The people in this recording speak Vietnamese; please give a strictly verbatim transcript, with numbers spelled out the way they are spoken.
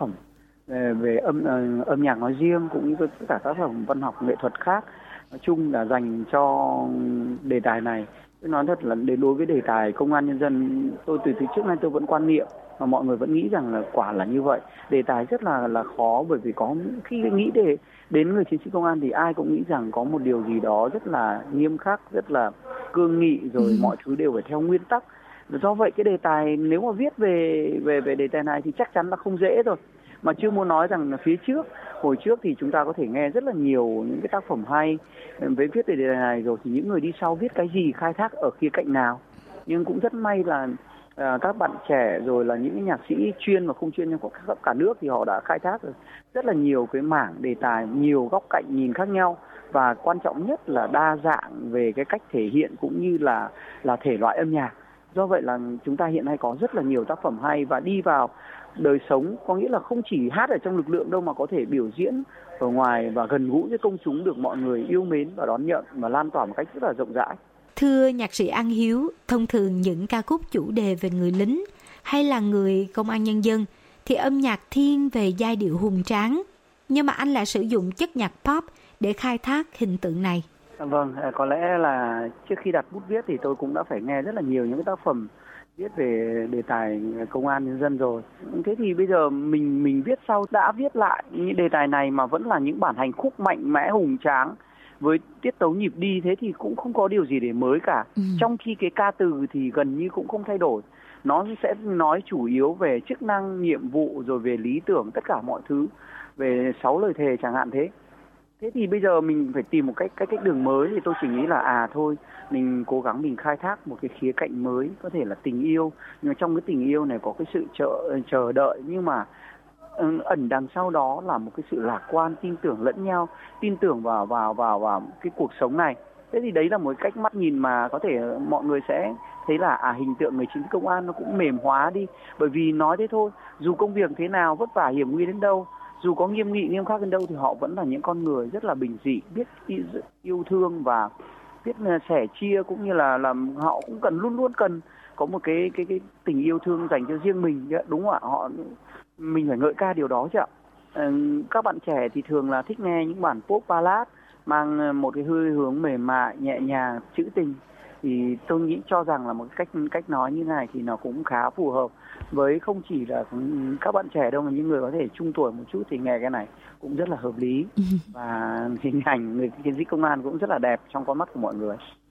phẩm về, về âm uh, âm nhạc nói riêng cũng như tất cả tác phẩm văn học nghệ thuật khác nói chung là dành cho đề tài này. Tôi nói thật là đến đối với đề tài công an nhân dân, tôi từ từ trước nay tôi vẫn quan niệm mà mọi người vẫn nghĩ rằng là quả là như vậy. Đề tài rất là là khó, bởi vì có khi nghĩ để đến người chiến sĩ công an thì ai cũng nghĩ rằng có một điều gì đó rất là nghiêm khắc, rất là cương nghị, rồi ừ. mọi thứ đều phải theo nguyên tắc. Do vậy cái đề tài nếu mà viết về về về đề tài này thì chắc chắn là không dễ rồi. Mà chưa muốn nói rằng là phía trước, hồi trước thì chúng ta có thể nghe rất là nhiều những cái tác phẩm hay với viết về đề tài này rồi, thì những người đi sau viết cái gì, khai thác ở khía cạnh nào. Nhưng cũng rất may là à, các bạn trẻ rồi là những nhạc sĩ chuyên và không chuyên trong khắp cả nước thì họ đã khai thác rất là nhiều cái mảng đề tài, nhiều góc cạnh nhìn khác nhau, và quan trọng nhất là đa dạng về cái cách thể hiện cũng như là là thể loại âm nhạc. Do vậy là chúng ta hiện nay có rất là nhiều tác phẩm hay và đi vào đời sống, có nghĩa là không chỉ hát ở trong lực lượng đâu mà có thể biểu diễn ở ngoài và gần gũi với công chúng, được mọi người yêu mến và đón nhận và lan tỏa một cách rất là rộng rãi. Thưa nhạc sĩ An Hiếu, thông thường những ca khúc chủ đề về người lính hay là người công an nhân dân thì âm nhạc thiên về giai điệu hùng tráng, nhưng mà anh lại sử dụng chất nhạc pop để khai thác hình tượng này. Vâng, có lẽ là trước khi đặt bút viết thì tôi cũng đã phải nghe rất là nhiều những cái tác phẩm viết về đề tài công an nhân dân rồi. Thế thì bây giờ mình mình viết sau đã viết lại những đề tài này mà vẫn là những bản hành khúc mạnh mẽ hùng tráng với tiết tấu nhịp đi, thế thì cũng không có điều gì để mới cả. Ừ. Trong khi cái ca từ thì gần như cũng không thay đổi. Nó sẽ nói chủ yếu về chức năng, nhiệm vụ, rồi về lý tưởng, tất cả mọi thứ, về sáu lời thề chẳng hạn thế. Thế thì bây giờ mình phải tìm một cách cách cách đường mới, thì tôi chỉ nghĩ là à thôi mình cố gắng mình khai thác một cái khía cạnh mới, có thể là tình yêu, nhưng mà trong cái tình yêu này có cái sự chờ chờ đợi, nhưng mà ẩn đằng sau đó là một cái sự lạc quan, tin tưởng lẫn nhau, tin tưởng vào vào vào vào cái cuộc sống này. Thế thì đấy là một cách mắt nhìn mà có thể mọi người sẽ thấy là à hình tượng người chiến sĩ công an nó cũng mềm hóa đi, bởi vì nói thế thôi, dù công việc thế nào vất vả hiểm nguy đến đâu, dù có nghiêm nghị nghiêm khắc đến đâu thì họ vẫn là những con người rất là bình dị, biết yêu thương và biết sẻ chia, cũng như là làm họ cũng cần luôn luôn cần có một cái cái cái tình yêu thương dành cho riêng mình, đúng không ạ? Họ mình phải ngợi ca điều đó chứ ạ. Các bạn trẻ thì thường là thích nghe những bản pop ballad mang một cái hơi hướng mềm mại, nhẹ nhàng, trữ tình, thì tôi nghĩ cho rằng là một cách cách nói như này thì nó cũng khá phù hợp với không chỉ là các bạn trẻ đâu, mà những người có thể trung tuổi một chút thì nghe cái này cũng rất là hợp lý, và hình ảnh người chiến sĩ công an cũng rất là đẹp trong con mắt của mọi người.